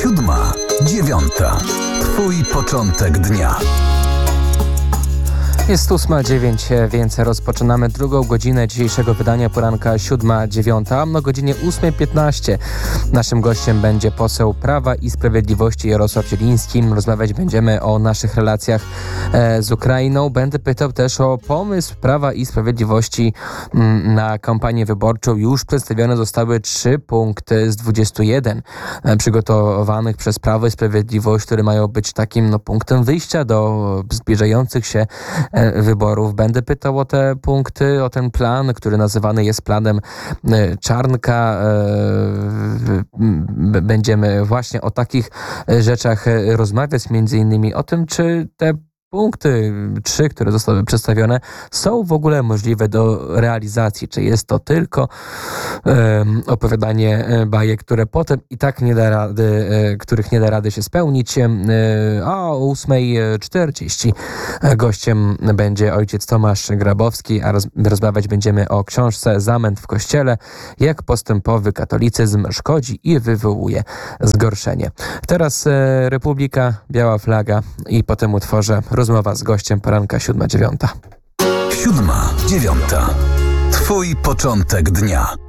7:09. Twój początek dnia. Jest 8:09, więc rozpoczynamy drugą godzinę dzisiejszego wydania poranka 7:09. O godzinie 8:15 naszym gościem będzie poseł Prawa i Sprawiedliwości Jarosław Zieliński. Rozmawiać będziemy o naszych relacjach z Ukrainą. Będę pytał też o pomysł Prawa i Sprawiedliwości na kampanię wyborczą. Już przedstawione zostały 3 punkty z 21 przygotowanych przez Prawo i Sprawiedliwość, które mają być takim punktem wyjścia do zbliżających się wyborów. Będę pytał o te punkty, o ten plan, który nazywany jest planem Czarnka. Będziemy właśnie o takich rzeczach rozmawiać, między innymi o tym, czy te punkty 3, które zostały przedstawione, są w ogóle możliwe do realizacji. Czy jest to tylko opowiadanie bajek, które potem i tak nie da rady, których nie da rady się spełnić. A o 8:40 gościem będzie ojciec Tomasz Grabowski, a rozmawiać będziemy o książce Zamęt w Kościele, jak postępowy katolicyzm szkodzi i wywołuje zgorszenie. Teraz Republika, biała flaga i po tym utworze rozmowa z gościem poranka 7:09. 7:09. Twój początek dnia.